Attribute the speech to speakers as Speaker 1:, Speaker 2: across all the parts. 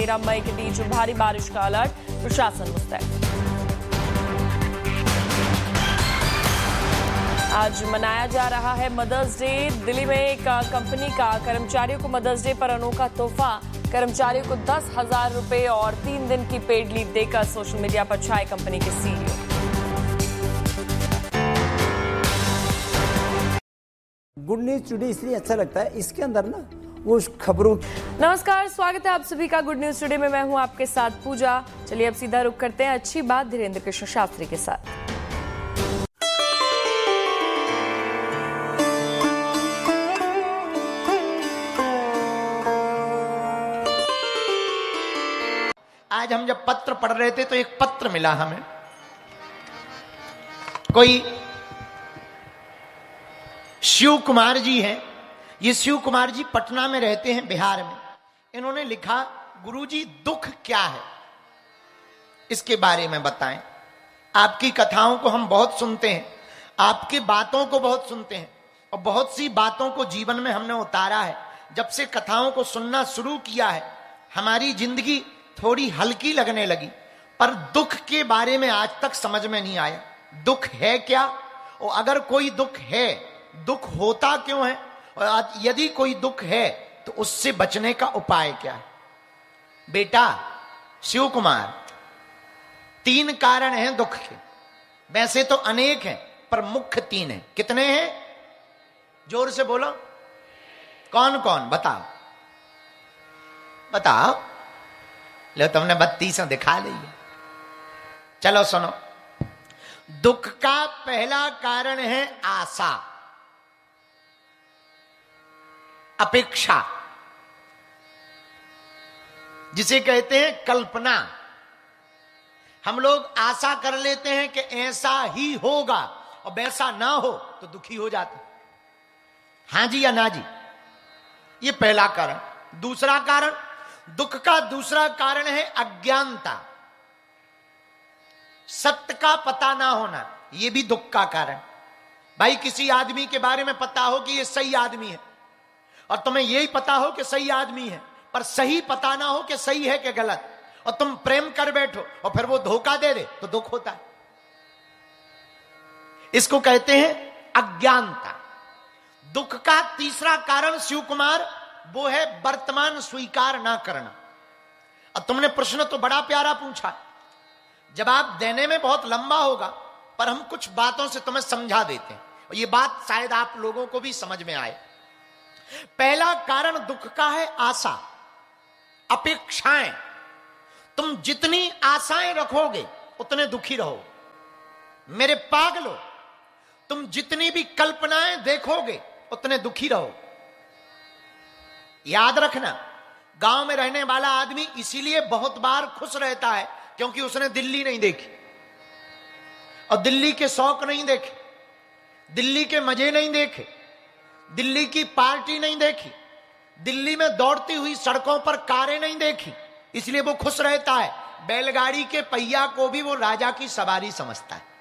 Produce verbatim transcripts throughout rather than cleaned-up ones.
Speaker 1: तेरह मई के बीच भारी बारिश का अलर्ट, प्रशासन मुस्तैद। आज मनाया जा रहा है मदर्स डे। दिल्ली में एक कंपनी का कर्मचारियों को मदर्स डे पर अनोखा तोहफा, कर्मचारियों को दस हजार रुपए और तीन दिन की पेड लीव देकर सोशल मीडिया पर छाए कंपनी के सीईओ।
Speaker 2: गुड न्यूज टुडे इसलिए अच्छा लगता है, इसके अंदर ना वो खबरों।
Speaker 1: नमस्कार, स्वागत है आप सभी का गुड न्यूज टुडे में। मैं हूं आपके साथ पूजा। चलिए अब सीधा रुख करते हैं अच्छी बात धीरेन्द्र कृष्ण शास्त्री के साथ।
Speaker 3: आज हम जब पत्र पढ़ रहे थे तो एक पत्र मिला हमें। कोई शिव कुमार जी हैं। ये शिव कुमार जी पटना में रहते हैं, बिहार में। इन्होंने लिखा, गुरुजी दुख क्या है इसके बारे में बताएं। आपकी कथाओं को हम बहुत सुनते हैं, आपकी बातों को बहुत सुनते हैं और बहुत सी बातों को जीवन में हमने उतारा है। जब से कथाओं को सुनना शुरू किया है हमारी जिंदगी थोड़ी हल्की लगने लगी, पर दुख के बारे में आज तक समझ में नहीं आया। दुख है क्या, और अगर कोई दुख है, दुख होता क्यों है, और यदि कोई दुख है तो उससे बचने का उपाय क्या है। बेटा शिव कुमार, तीन कारण हैं दुख के। वैसे तो अनेक हैं पर मुख्य तीन हैं। कितने हैं, जोर से बोलो, कौन कौन, बताओ बताओ। लो तुमने बत्तीसों दिखा ली है। चलो सुनो, दुख का पहला कारण है आशा, अपेक्षा, जिसे कहते हैं कल्पना। हम लोग आशा कर लेते हैं कि ऐसा ही होगा और वैसा ना हो तो दुखी हो जाते। हां जी या ना जी, ये पहला कारण। दूसरा कारण, दुख का दूसरा कारण है अज्ञानता, सत्य का पता ना होना। यह भी दुख का कारण। भाई किसी आदमी के बारे में पता हो कि यह सही आदमी है और तुम्हें यही पता हो कि सही आदमी है, पर सही पता ना हो कि सही है कि गलत, और तुम प्रेम कर बैठो और फिर वो धोखा दे दे तो दुख होता है। इसको कहते हैं अज्ञानता। दुख का तीसरा कारण शिव कुमार, वो है वर्तमान स्वीकार ना करना। अब तुमने प्रश्न तो बड़ा प्यारा पूछा, जवाब देने में बहुत लंबा होगा, पर हम कुछ बातों से तुम्हें समझा देते हैं और ये बात शायद आप लोगों को भी समझ में आए। पहला कारण दुख का है आशा, अपेक्षाएं। तुम जितनी आशाएं रखोगे उतने दुखी रहोगे। मेरे पागलो, तुम जितनी भी कल्पनाएं देखोगे उतने दुखी रहो। याद रखना, गांव में रहने वाला आदमी इसीलिए बहुत बार खुश रहता है क्योंकि उसने दिल्ली नहीं देखी और दिल्ली के शौक नहीं देखे, दिल्ली के मजे नहीं देखे, दिल्ली की पार्टी नहीं देखी, दिल्ली में दौड़ती हुई सड़कों पर कारें नहीं देखी, इसलिए वो खुश रहता है। बैलगाड़ी के पहिया को भी वो राजा की सवारी समझता है।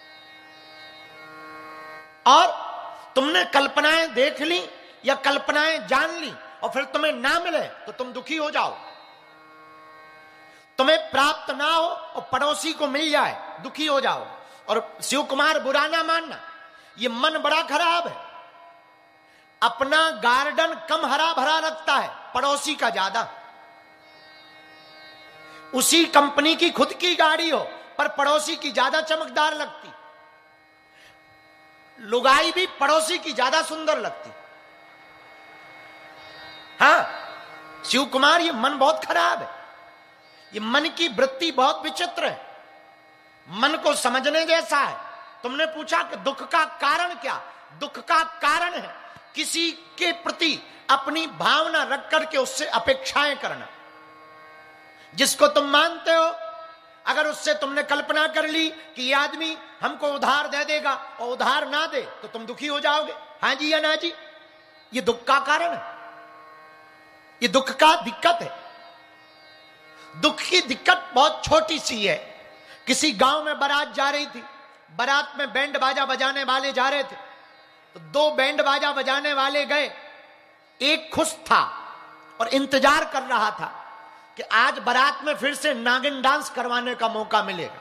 Speaker 3: और तुमने कल्पनाएं देख ली या कल्पनाएं जान ली और फिर तुम्हें ना मिले तो तुम दुखी हो जाओ। तुम्हें प्राप्त ना हो और पड़ोसी को मिल जाए, दुखी हो जाओ। और शिव कुमार, बुरा ना मानना, ये मन बड़ा खराब है। अपना गार्डन कम हरा भरा लगता है, पड़ोसी का ज्यादा। उसी कंपनी की खुद की गाड़ी हो पर पड़ोसी की ज्यादा चमकदार लगती, लुगाई भी पड़ोसी की ज्यादा सुंदर लगती। हाँ शिव कुमार, ये मन बहुत खराब है। ये मन की वृत्ति बहुत विचित्र है, मन को समझने जैसा है। तुमने पूछा कि दुख का कारण क्या? दुख का कारण है किसी के प्रति अपनी भावना रख करके उससे अपेक्षाएं करना। जिसको तुम मानते हो, अगर उससे तुमने कल्पना कर ली कि ये आदमी हमको उधार दे देगा और उधार ना दे तो तुम दुखी हो जाओगे। हाँ जी या ना जी? ये दुख का कारण है, ये दुख का दिक्कत है। दुख की दिक्कत बहुत छोटी सी है। किसी गांव में बारात जा रही थी, बारात में बैंड बाजा बजाने वाले जा रहे थे, तो दो बैंड बाजा बजाने वाले गए। एक खुश था और इंतजार कर रहा था कि आज बारात में फिर से नागिन डांस करवाने का मौका मिलेगा,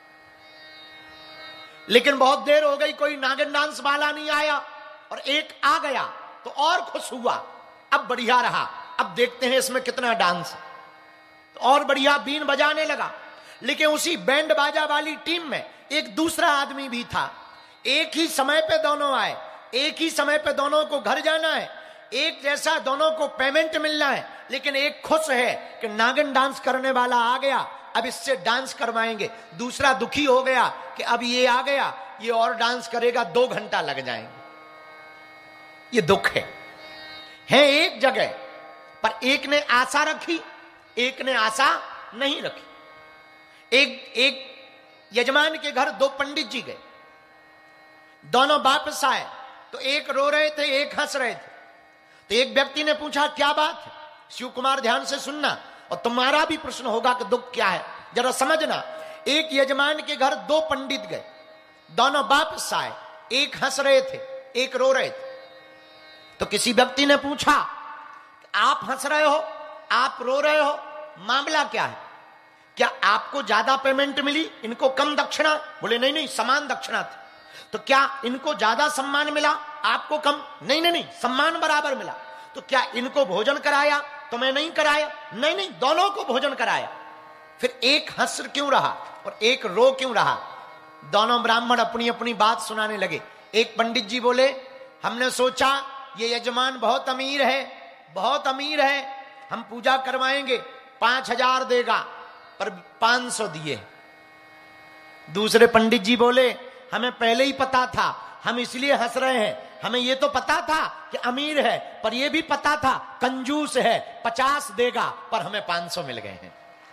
Speaker 3: लेकिन बहुत देर हो गई, कोई नागिन डांस वाला नहीं आया, और एक आ गया तो और खुश हुआ, अब बढ़िया रहा, अब देखते हैं इसमें कितना डांस है, तो और बढ़िया बीन बजाने लगा। लेकिन उसी बैंड बाजा वाली टीम में एक दूसरा आदमी भी था। एक ही समय पे दोनों आए, एक ही समय पे दोनों को घर जाना है, एक जैसा दोनों को पेमेंट मिलना है, लेकिन एक खुश है कि नागिन डांस करने वाला आ गया, अब इससे डांस करवाएंगे। दूसरा दुखी हो गया कि अब ये आ गया, ये और डांस करेगा, दो घंटा लग जाएंगे। ये दुख है, है एक जगह पर एक ने आशा रखी, एक ने आशा नहीं रखी। एक एक यजमान के घर दो पंडित जी गए, दोनों वापस आए तो एक रो रहे थे, एक हंस रहे थे। तो एक व्यक्ति ने पूछा क्या बात है? शिव कुमार ध्यान से सुनना और तुम्हारा भी प्रश्न होगा कि दुख क्या है, जरा समझना। एक यजमान के घर दो पंडित गए, दोनों वापस आए, एक हंस रहे थे, एक रो रहे थे। तो किसी व्यक्ति ने पूछा आप हंस रहे हो, आप रो रहे हो, मामला क्या है? क्या आपको ज्यादा पेमेंट मिली, इनको कम दक्षिणा? बोले नहीं नहीं, समान दक्षिणा थी। तो क्या इनको ज्यादा सम्मान मिला, आपको कम? नहीं नहीं नहीं, सम्मान बराबर मिला। तो क्या इनको भोजन कराया, तुम्हें नहीं कराया? नहीं नहीं, दोनों को भोजन कराया। फिर एक हंस क्यों रहा और एक रो क्यों रहा? दोनों ब्राह्मण अपनी अपनी बात सुनाने लगे। एक पंडित जी बोले हमने सोचा ये यजमान बहुत अमीर है, बहुत अमीर है, हम पूजा करवाएंगे, पांच हजार देगा, पर पांच सौ दिए। दूसरे पंडित जी बोले हमें पहले ही पता था, हम इसलिए हंस रहे हैं, हमें ये तो पता था कि अमीर है, पर ये भी पता था कंजूस है, पचास देगा, पर हमें पांच सौ मिल गए हैं।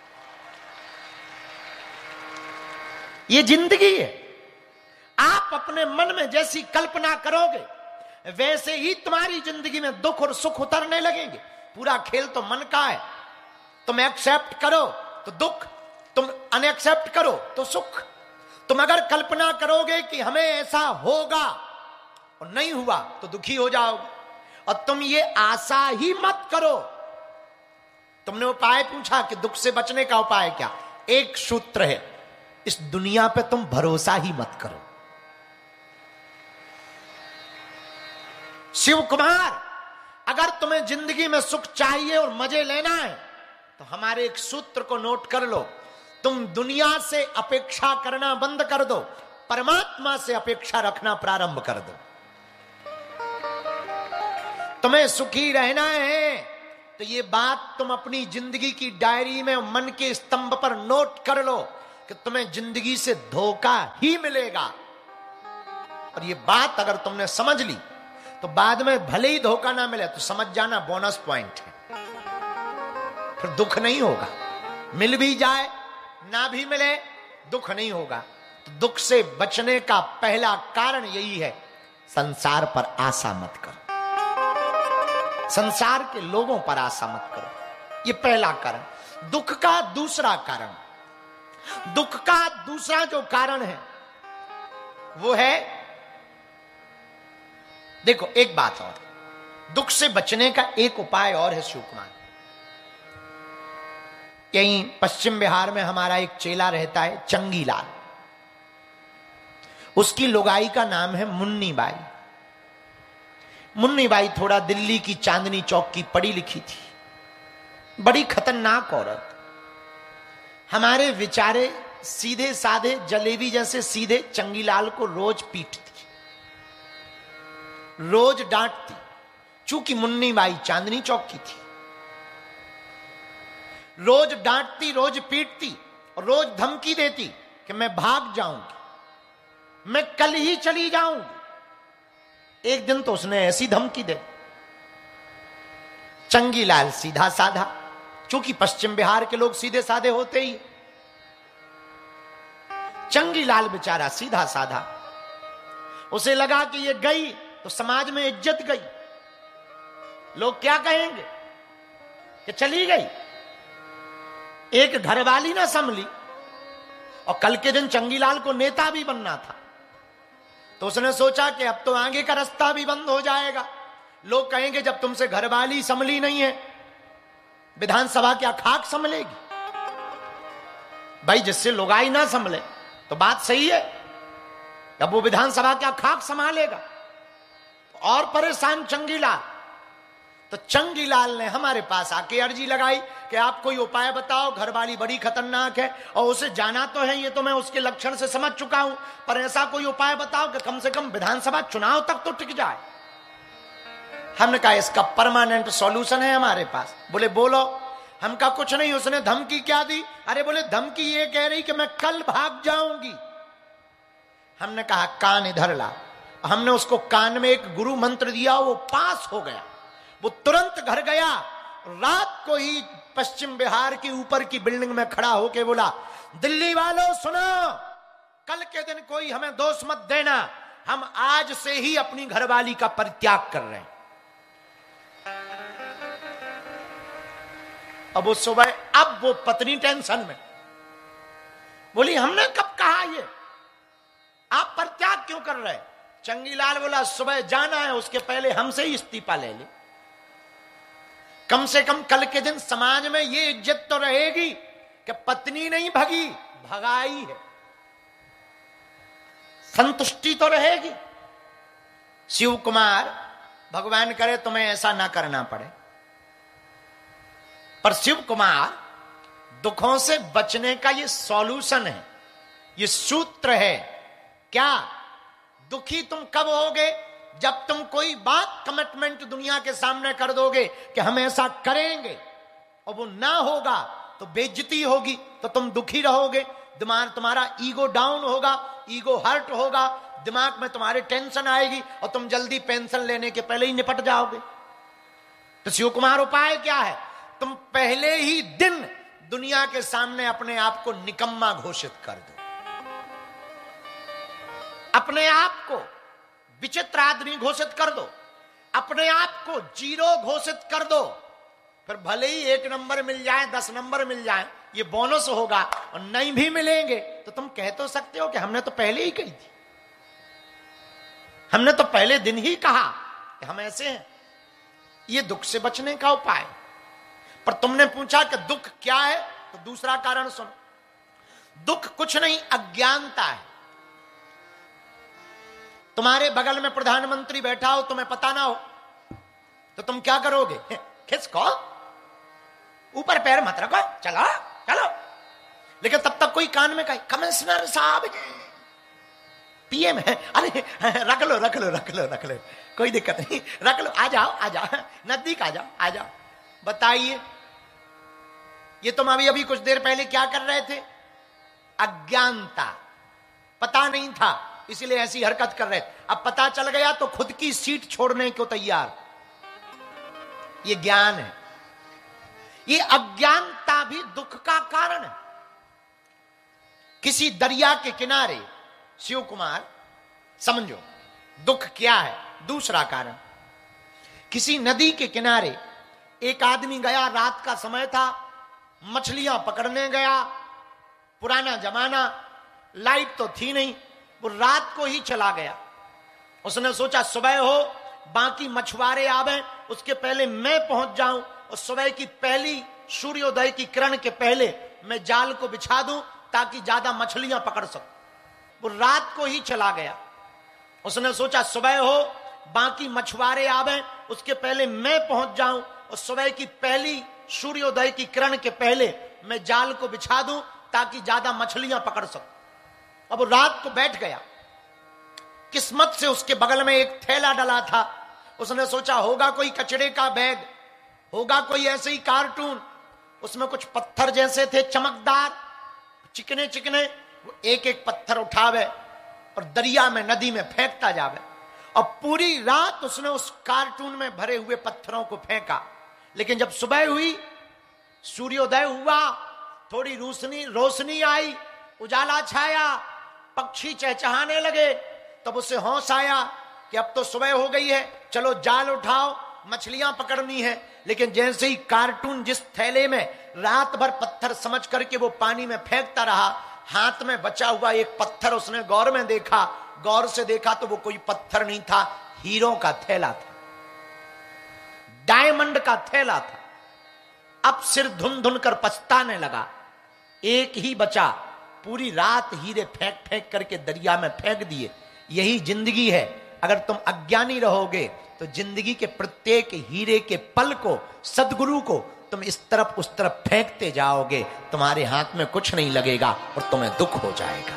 Speaker 3: ये जिंदगी है। आप अपने मन में जैसी कल्पना करोगे वैसे ही तुम्हारी जिंदगी में दुख और सुख उतरने लगेंगे। पूरा खेल तो मन का है। तुम एक्सेप्ट करो तो दुख, तुम अनएक्सेप्ट करो तो सुख। तुम अगर कल्पना करोगे कि हमें ऐसा होगा और नहीं हुआ तो दुखी हो जाओगे, और तुम ये आशा ही मत करो। तुमने उपाय पूछा कि दुख से बचने का उपाय क्या? एक सूत्र है, इस दुनिया पे तुम भरोसा ही मत करो। शिव कुमार, अगर तुम्हें जिंदगी में सुख चाहिए और मजे लेना है तो हमारे एक सूत्र को नोट कर लो। तुम दुनिया से अपेक्षा करना बंद कर दो, परमात्मा से अपेक्षा रखना प्रारंभ कर दो। तुम्हें सुखी रहना है तो ये बात तुम अपनी जिंदगी की डायरी में, मन के स्तंभ पर नोट कर लो कि तुम्हें जिंदगी से धोखा ही मिलेगा। और ये बात अगर तुमने समझ ली तो बाद में भले ही धोखा ना मिले तो समझ जाना बोनस पॉइंट है, फिर दुख नहीं होगा। मिल भी जाए ना भी मिले दुख नहीं होगा। तो दुख से बचने का पहला कारण यही है, संसार पर आशा मत करो, संसार के लोगों पर आशा मत करो। ये पहला कारण। दुख का दूसरा कारण, दुख का दूसरा जो कारण है वो है, देखो एक बात और, दुख से बचने का एक उपाय और है शिव कुमार। यहीं पश्चिम बिहार में हमारा एक चेला रहता है चंगीलाल, उसकी लुगाई का नाम है मुन्नी बाई। मुन्नी बाई थोड़ा दिल्ली की चांदनी चौक की पढ़ी लिखी थी, बड़ी खतरनाक औरत। हमारे विचारे सीधे साधे जलेबी जैसे सीधे चंगीलाल को रोज पीटती, रोज डांटती, चूंकि मुन्नी बाई चांदनी चौक की थी। रोज डांटती, रोज पीटती और रोज धमकी देती कि मैं भाग जाऊंगी, मैं कल ही चली जाऊंगी। एक दिन तो उसने ऐसी धमकी दे। चंगीलाल सीधा साधा, चूंकि पश्चिम बिहार के लोग सीधे साधे होते ही, चंगीलाल बेचारा सीधा साधा। उसे लगा कि ये गई तो समाज में इज्जत गई, लोग क्या कहेंगे कि चली गई। एक घरवाली ना संभली, और कल के दिन चंगीलाल को नेता भी बनना था, तो उसने सोचा कि अब तो आगे का रास्ता भी बंद हो जाएगा। लोग कहेंगे जब तुमसे घरवाली संभली नहीं है विधानसभा क्या खाक संभलेगी? भाई जिससे लुगाई ना संभले तो बात सही है, अब वो विधानसभा क्या खाक संभालेगा? और परेशान चंगीलाल। तो चंगीलाल ने हमारे पास आके अर्जी लगाई कि आप कोई उपाय बताओ, घरवाली बड़ी खतरनाक है और उसे जाना तो है, ये तो मैं उसके लक्षण से समझ चुका हूं, पर ऐसा कोई उपाय बताओ कि कम से कम विधानसभा चुनाव तक तो टिक जाए। हमने कहा इसका परमानेंट सॉल्यूशन है हमारे पास। बोले बोलो। हम कहा कुछ नहीं। उसने धमकी क्या दी? अरे बोले धमकी ये कह रही कि मैं कल भाग जाऊंगी। हमने कहा कान इधर ला। हमने उसको कान में एक गुरु मंत्र दिया, वो पास हो गया। वो तुरंत घर गया। रात को ही पश्चिम बिहार की ऊपर की बिल्डिंग में खड़ा होके बोला, दिल्ली वालों सुनो, कल के दिन कोई हमें दोष मत देना, हम आज से ही अपनी घरवाली का परित्याग कर रहे हैं। अब वो सुबह, अब वो पत्नी टेंशन में बोली हमने कब कहा ये, आप परित्याग क्यों कर रहे? चंगीलाल बोला सुबह जाना है, उसके पहले हमसे ही इस्तीफा ले ले। कम से कम कल के दिन समाज में ये इज्जत तो रहेगी कि पत्नी नहीं भगी, भगाई है, संतुष्टि तो रहेगी। शिव कुमार, भगवान करे तुम्हें ऐसा ना करना पड़े, पर शिव कुमार दुखों से बचने का ये सॉल्यूशन है, ये सूत्र है। क्या? दुखी तुम कब होगे? जब तुम कोई बात कमिटमेंट दुनिया के सामने कर दोगे कि हम ऐसा करेंगे और वो ना होगा तो बेइज्जती होगी, तो तुम दुखी रहोगे, दिमाग तुम्हारा ईगो डाउन होगा, ईगो हर्ट होगा, दिमाग में तुम्हारे टेंशन आएगी और तुम जल्दी पेंशन लेने के पहले ही निपट जाओगे। तो शिव कुमार उपाय क्या है? तुम पहले ही दिन दुनिया के सामने अपने आप को निकम्मा घोषित कर दो, अपने आप को विचित्र आदमी घोषित कर दो, अपने आप को जीरो घोषित कर दो। फिर भले ही एक नंबर मिल जाए, दस नंबर मिल जाए, ये बोनस होगा, और नहीं भी मिलेंगे तो तुम कह तो सकते हो कि हमने तो पहले ही कही थी, हमने तो पहले दिन ही कहा कि हम ऐसे हैं। ये दुख से बचने का उपाय। पर तुमने पूछा कि दुख क्या है, तो दूसरा कारण सुनो। दुख कुछ नहीं, अज्ञानता है। तुम्हारे बगल में प्रधानमंत्री बैठा हो, तुम्हें पता ना हो तो तुम क्या करोगे? खिसको, ऊपर पैर मत रखो, चलो चलो। लेकिन तब तक कोई कान में कहे कमिश्नर साहब पीएम है, अरे रख लो रख लो रख लो रख लो, कोई दिक्कत नहीं, रख लो, आ जाओ आ जाओ, नजदीक आ जाओ आ जाओ। बताइए, ये तुम अभी अभी कुछ देर पहले क्या कर रहे थे? अज्ञानता, पता नहीं था इसलिए ऐसी हरकत कर रहे थे। अब पता चल गया तो खुद की सीट छोड़ने को तैयार। ये ज्ञान है। ये अज्ञानता भी दुख का कारण है। किसी दरिया के किनारे शिव कुमार, समझो दुख क्या है। दूसरा कारण, किसी नदी के किनारे एक आदमी गया, रात का समय था, मछलियां पकड़ने गया। पुराना जमाना, लाइट तो थी नहीं, वो रात को ही चला गया। उसने सोचा सुबह हो, बाकी मछुआरे आवे, उसके पहले मैं पहुंच जाऊं और सुबह की पहली सूर्योदय की किरण के पहले मैं जाल को बिछा दूं ताकि ज्यादा मछलियां पकड़ सकूं। वो रात को ही चला गया। उसने सोचा सुबह हो, बाकी मछुआरे आवे, उसके पहले मैं पहुंच जाऊं और सुबह की पहली सूर्योदय की किरण के पहले मैं जाल को बिछा दूं ताकि ज्यादा मछलियां पकड़ सकूं। अब वो रात को बैठ गया। किस्मत से उसके बगल में एक थैला डला था। उसने सोचा होगा कोई कचड़े का बैग, होगा कोई ऐसे ही कार्टून। उसमें कुछ पत्थर जैसे थे, चमकदार, चिकने चिकने। वो एक एक पत्थर उठावे और दरिया में, नदी में फेंकता जावे। और पूरी रात उसने उस कार्टून में भरे हुए पत्थरों को फेंका। लेकिन जब सुबह हुई, सूर्योदय हुआ, थोड़ी रोशनी रोशनी आई, उजाला छाया, पक्षी चहचहाने लगे, तब उसे होश आया कि अब तो सुबह हो गई है, चलो जाल उठाओ, मछलियां पकड़नी है। लेकिन जैसे ही कार्टून जिस थैले में रात भर पत्थर समझ करके वो पानी में फेंकता रहा, हाथ में बचा हुआ एक पत्थर उसने गौर में देखा। गौर से देखा तो वो कोई पत्थर नहीं था, हीरो का थैला था, डायमंड का थैला था। अब सिर धुन धुन कर पछताने लगा, एक ही बचा, पूरी रात हीरे फेंक फेंक करके दरिया में फेंक दिए। यही जिंदगी है। अगर तुम अज्ञानी रहोगे तो जिंदगी के प्रत्येक हीरे के पल को, सदगुरु को तुम इस तरफ उस तरफ फेंकते जाओगे, तुम्हारे हाथ में कुछ नहीं लगेगा और तुम्हें दुख हो जाएगा।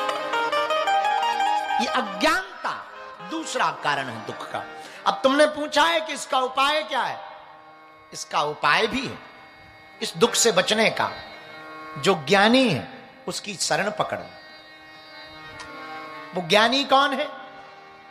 Speaker 3: ये अज्ञानता दूसरा कारण है दुख का। अब तुमने पूछा है कि इसका उपाय क्या है? इसका उपाय भी है इस दुख से बचने का। जो ज्ञानी है उसकी शरण पकड़। वो ज्ञानी कौन है?